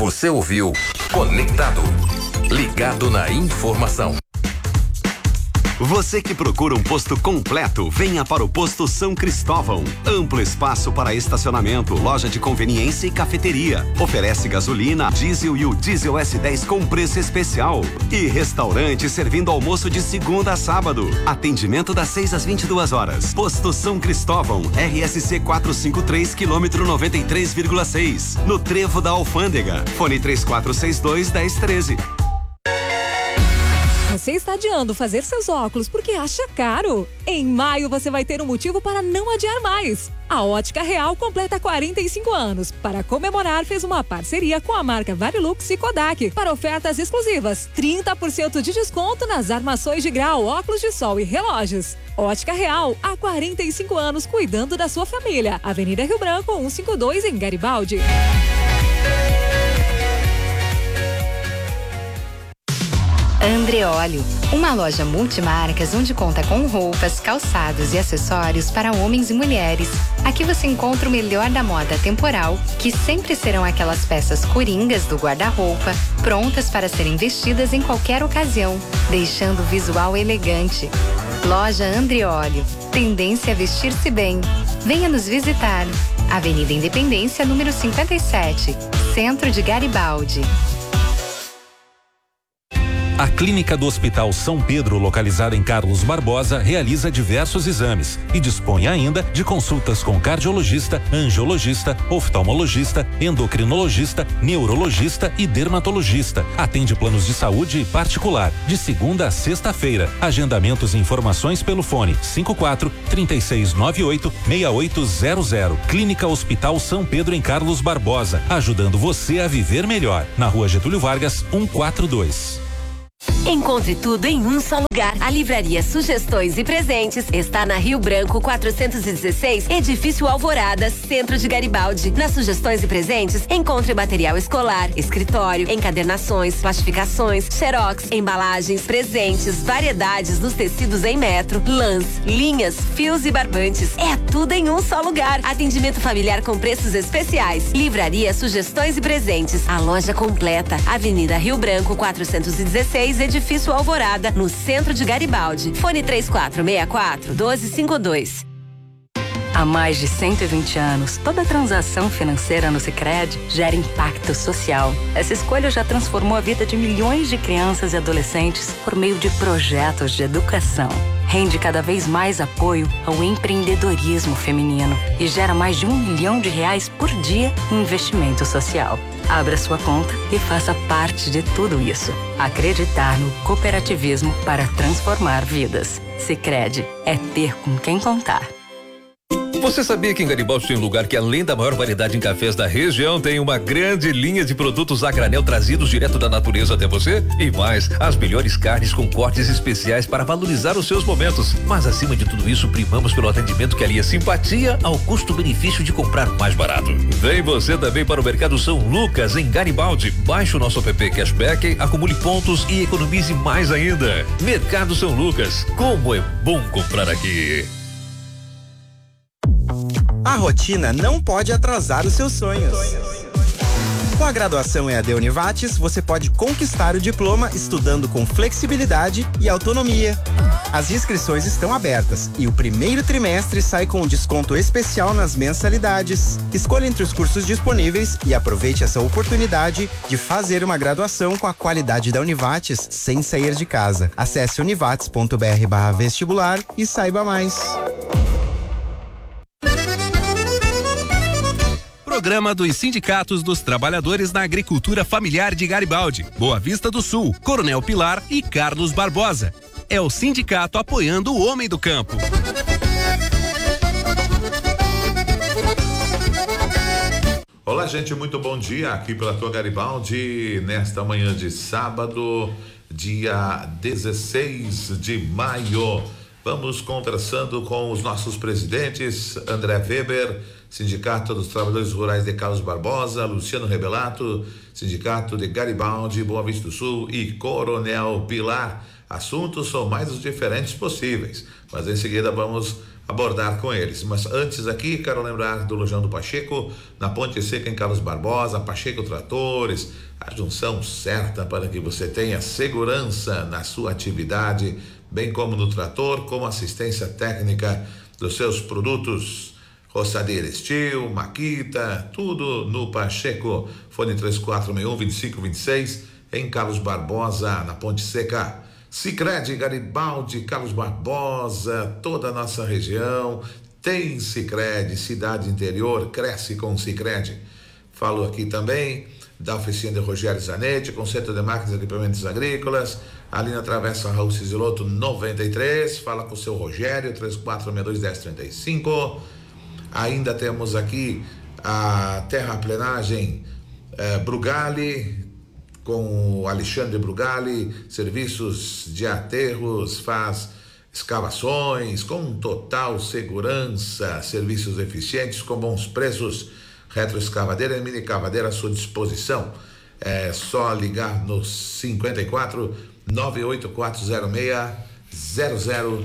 Você ouviu Conectado, ligado na informação. Você que procura um posto completo, venha para o Posto São Cristóvão. Amplo espaço para estacionamento, loja de conveniência e cafeteria. Oferece gasolina, diesel e o diesel S10 com preço especial. E restaurante servindo almoço de segunda a sábado. Atendimento das 6 às 22 horas. Posto São Cristóvão, RSC 453, quilômetro 93,6. No Trevo da Alfândega. Fone 3462-1013. Você está adiando fazer seus óculos porque acha caro? Em maio você vai ter um motivo para não adiar mais. A Ótica Real completa 45 anos. Para comemorar, fez uma parceria com a marca Varilux e Kodak para ofertas exclusivas. 30% de desconto nas armações de grau, óculos de sol e relógios. Ótica Real, há 45 anos cuidando da sua família. Avenida Rio Branco, 152 em Garibaldi. Andreoli, uma loja multimarcas onde conta com roupas, calçados e acessórios para homens e mulheres. Aqui você encontra o melhor da moda temporal, que sempre serão aquelas peças coringas do guarda-roupa, prontas para serem vestidas em qualquer ocasião, deixando o visual elegante. Loja Andreoli, tendência a vestir-se bem. Venha nos visitar. Avenida Independência, número 57, Centro de Garibaldi. A Clínica do Hospital São Pedro, localizada em Carlos Barbosa, realiza diversos exames e dispõe ainda de consultas com cardiologista, angiologista, oftalmologista, endocrinologista, neurologista e dermatologista. Atende planos de saúde particular, de segunda a sexta-feira. Agendamentos e informações pelo fone 54-3698-6800. Clínica Hospital São Pedro em Carlos Barbosa, ajudando você a viver melhor. Na Rua Getúlio Vargas, 142. Encontre tudo em um só lugar. A Livraria Sugestões e Presentes está na Rio Branco 416, Edifício Alvorada, Centro de Garibaldi. Nas Sugestões e Presentes, encontre material escolar, escritório, encadernações, plastificações, xerox, embalagens, presentes, variedades nos tecidos em metro, lãs, linhas, fios e barbantes. É tudo em um só lugar. Atendimento familiar com preços especiais. Livraria Sugestões e Presentes. A loja completa. Avenida Rio Branco 416, Edifício Alvorada, no centro de Garibaldi. Fone 3464-1252. Há mais de 120 anos, toda transação financeira no Sicredi gera impacto social. Essa escolha já transformou a vida de milhões de crianças e adolescentes por meio de projetos de educação. Rende cada vez mais apoio ao empreendedorismo feminino e gera mais de R$1 milhão por dia em investimento social. Abra sua conta e faça parte de tudo isso. Acreditar no cooperativismo para transformar vidas. Sicredi é ter com quem contar. Você sabia que em Garibaldi tem um lugar que, além da maior variedade em cafés da região, tem uma grande linha de produtos a granel trazidos direto da natureza até você? E mais, as melhores carnes com cortes especiais para valorizar os seus momentos. Mas acima de tudo isso, primamos pelo atendimento que alia simpatia ao custo-benefício de comprar mais barato. Vem você também para o Mercado São Lucas, em Garibaldi. Baixe o nosso app Cashback, acumule pontos e economize mais ainda. Mercado São Lucas, como é bom comprar aqui. A rotina não pode atrasar os seus sonhos. Com a graduação EAD Univates, você pode conquistar o diploma estudando com flexibilidade e autonomia. As inscrições estão abertas e o primeiro trimestre sai com um desconto especial nas mensalidades. Escolha entre os cursos disponíveis e aproveite essa oportunidade de fazer uma graduação com a qualidade da Univates sem sair de casa. Acesse univates.br/vestibular e saiba mais. Programa dos Sindicatos dos Trabalhadores na Agricultura Familiar de Garibaldi, Boa Vista do Sul, Coronel Pilar e Carlos Barbosa. É o sindicato apoiando o homem do campo. Olá, gente, muito bom dia aqui pela tua Garibaldi, nesta manhã de sábado, dia 16 de maio. Vamos conversando com os nossos presidentes, André Weber, Sindicato dos Trabalhadores Rurais de Carlos Barbosa, Luciano Rebelato, Sindicato de Garibaldi, Boa Vista do Sul e Coronel Pilar. assuntos são mais os diferentes possíveis, mas em seguida vamos abordar com eles. Mas antes aqui, quero lembrar do Lojão do Pacheco, na Ponte Seca em Carlos Barbosa, Pacheco Tratores, a junção certa para que você tenha segurança na sua atividade, bem como no trator, como assistência técnica dos seus produtos, roçadeira Estil, Maquita, tudo no Pacheco. Fone 3461-2526 em Carlos Barbosa, na Ponte Seca. Sicredi, Garibaldi, Carlos Barbosa, toda a nossa região tem Sicredi, cidade interior cresce com Sicredi. Falo aqui também da oficina de Rogério Zanetti, com centro de máquinas e equipamentos agrícolas, ali na Travessa Raul Ciziloto 93. Fala com o seu Rogério, 3462-1035. Ainda temos aqui a terraplenagem Brugali, com o Alexandre Brugali, serviços de aterros, faz escavações com total segurança, serviços eficientes com bons preços, retroescavadeira e mini cavadeira à sua disposição. É só ligar no 54 98406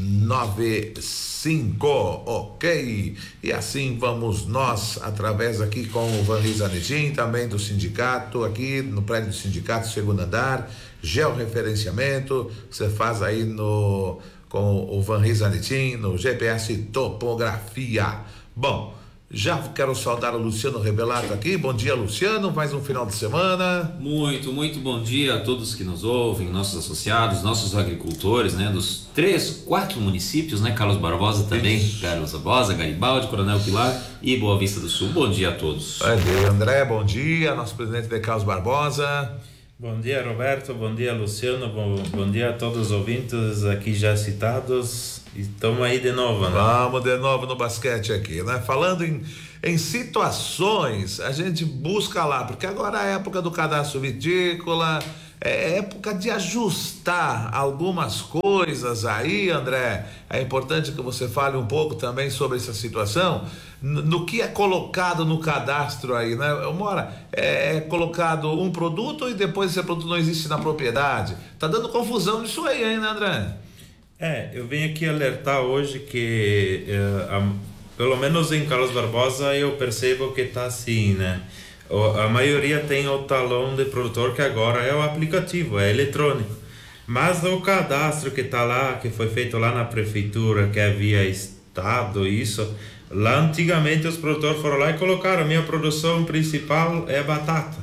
0095, ok? E assim vamos nós, através aqui com o Vanri Zanetin, também do sindicato, aqui no prédio do sindicato, segundo andar, georreferenciamento, você faz aí com o Vanri Zanetin, no GPS Topografia. Bom, já quero saudar o Luciano Rebelato aqui. Bom dia, Luciano, mais um final de semana. Muito bom dia a todos que nos ouvem, nossos associados, nossos agricultores, né, dos 4 municípios, né, Carlos Barbosa também, Carlos Barbosa, Garibaldi, Coronel Pilar e Boa Vista do Sul. Bom dia a todos. André, bom dia, nosso presidente de Carlos Barbosa. Bom dia, Roberto, bom dia, Luciano, bom dia a todos os ouvintes aqui já citados. E estamos aí de novo, né? Vamos de novo no basquete aqui, né? Falando em situações, a gente busca lá, porque agora é a época do cadastro vitícola, é época de ajustar algumas coisas aí, André. É importante que você fale um pouco também sobre essa situação, no que é colocado no cadastro aí, né? Uma hora é colocado um produto e depois esse produto não existe na propriedade. Tá dando confusão nisso aí, hein, né, André? Eu venho aqui alertar hoje que, pelo menos em Carlos Barbosa, eu percebo que tá assim, né? A maioria tem o talão de produtor, que agora é o aplicativo, é eletrônico. Mas o cadastro que tá lá, que foi feito lá na prefeitura, que é via estado, isso, lá antigamente os produtores foram lá e colocaram: a minha produção principal é batata.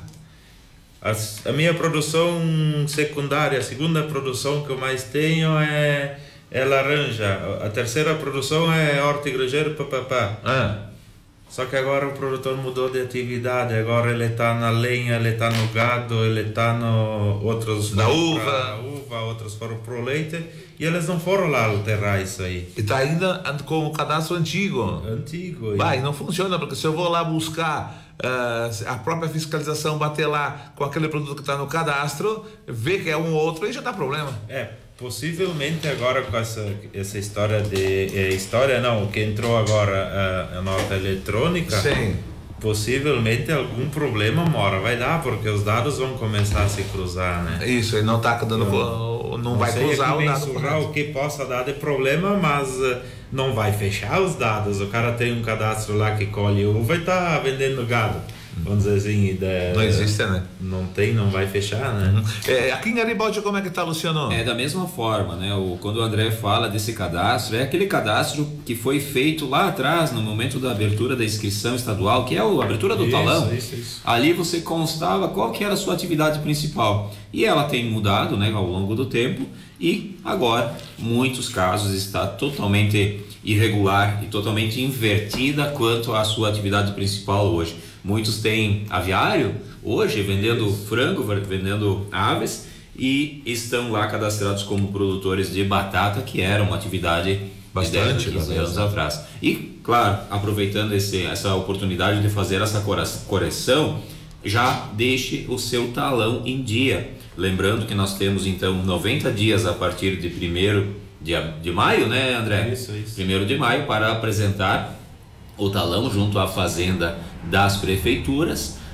A minha produção secundária, a segunda produção que eu mais tenho é laranja. A terceira produção é hortigranjeiro, papapá. Só que agora o produtor mudou de atividade. Agora ele está na lenha, ele está no gado, ele está no na uva, outros foram pro leite. E eles não foram lá alterar isso aí. E tá ainda com o cadastro antigo. Vai, não funciona, porque se eu vou lá buscar a própria fiscalização, bater lá com aquele produto que está no cadastro, ver que é um ou outro, aí já dá problema. Possivelmente agora com essa história que entrou agora a nota eletrônica. Sim. Possivelmente algum problema vai dar, porque os dados vão começar a se cruzar, né? Isso, ele não está dando, não vai cruzar o dado. O que possa dar de problema, mas não vai fechar os dados. O cara tem um cadastro lá que colhe uva e está vendendo gado. Vamos dizer assim, não existe, né? Não vai fechar, né? Aqui em Garibaldi, como é que tá, Luciano? É da mesma forma, né? Quando o André fala desse cadastro, é aquele cadastro que foi feito lá atrás, no momento da abertura da inscrição estadual, que é a abertura do talão. Isso. Ali você constava qual que era a sua atividade principal. E ela tem mudado, né, ao longo do tempo, e agora, muitos casos, está totalmente irregular e totalmente invertida quanto à sua atividade principal hoje. Muitos têm aviário hoje, vendendo frango, vendendo aves, e estão lá cadastrados como produtores de batata, que era uma atividade bastante 10, 15 anos atrás. E, claro, aproveitando essa oportunidade de fazer essa correção, já deixe o seu talão em dia. Lembrando que nós temos, então, 90 dias a partir de 1º de maio, né, André? Isso. 1º de maio para apresentar o talão junto à fazenda das prefeituras,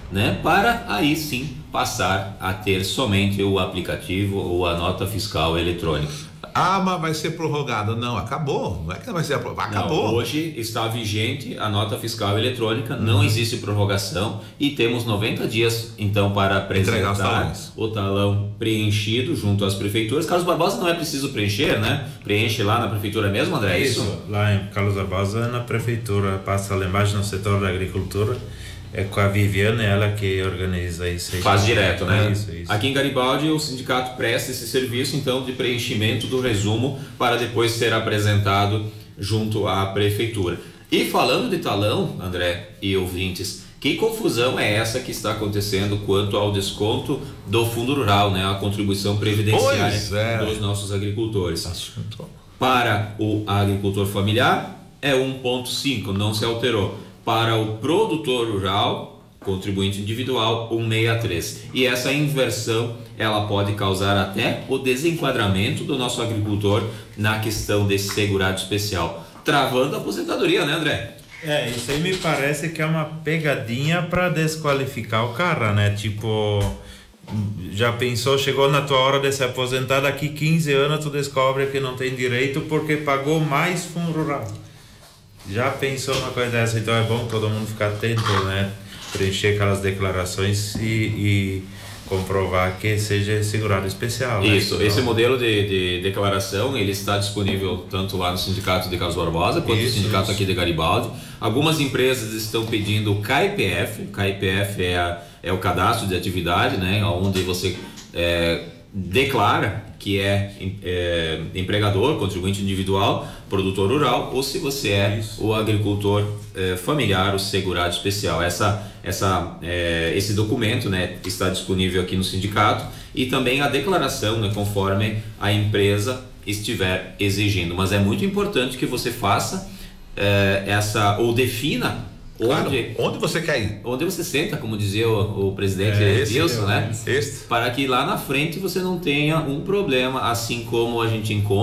né? Para aí sim passar a ter somente o aplicativo ou a nota fiscal eletrônica. Mas vai ser prorrogado. Não, acabou. Não é que não vai ser prorrogado. Acabou. Não, hoje está vigente a nota fiscal eletrônica, não existe prorrogação e temos 90 dias então para apresentar o talão preenchido junto às prefeituras. Carlos Barbosa não é preciso preencher, né? Preenche lá na prefeitura mesmo, André? Isso, lá em Carlos Barbosa, na prefeitura, passa lá embaixo no setor da agricultura. É com a Viviane, ela que organiza isso aí. Faz direto, né? Isso. Aqui em Garibaldi, o sindicato presta esse serviço, então, de preenchimento do resumo para depois ser apresentado junto à prefeitura. E falando de talão, André e ouvintes, que confusão é essa que está acontecendo quanto ao desconto do Fundo Rural, né? A contribuição previdenciária dos nossos agricultores. Para o agricultor familiar, é 1,5, não se alterou. Para o produtor rural, contribuinte individual, 1,63. E essa inversão, ela pode causar até o desenquadramento do nosso agricultor na questão desse segurado especial, travando a aposentadoria, né, André? Isso aí me parece que é uma pegadinha para desqualificar o cara, né? Tipo, já pensou, chegou na tua hora de se aposentar, daqui 15 anos tu descobre que não tem direito porque pagou mais fundo rural. Já pensou uma coisa dessa? Então é bom todo mundo ficar atento, né? Preencher aquelas declarações e comprovar que seja segurado especial. Isso, né? Esse modelo de declaração, ele está disponível tanto lá no Sindicato de Carlos Barbosa quanto no Sindicato aqui de Garibaldi. Algumas empresas estão pedindo o KIPF. O KIPF é o cadastro de atividade, né? Onde você declara que é empregador, contribuinte individual, produtor rural, ou se você é o agricultor familiar, o segurado especial. Esse documento, né, está disponível aqui no sindicato, e também a declaração, né, conforme a empresa estiver exigindo. Mas é muito importante que você faça ou defina onde você quer ir, onde você senta, como dizia o presidente Wilson, né? Para que lá na frente você não tenha um problema, assim como a gente encontra